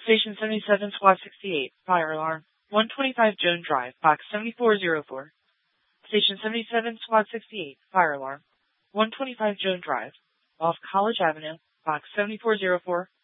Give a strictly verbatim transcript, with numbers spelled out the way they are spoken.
Station seventy-seven, Squad sixty-eight, fire alarm. one twenty-five Joan Drive, box seventy-four oh four. Station seventy-seven, Squad sixty-eight, fire alarm. one twenty-five Joan Drive, off College Avenue, box seventy-four oh four.